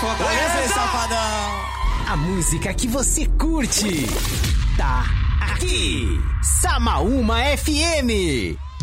Fortaleza, safadão. A música que você curte tá aqui. Samaúma FM.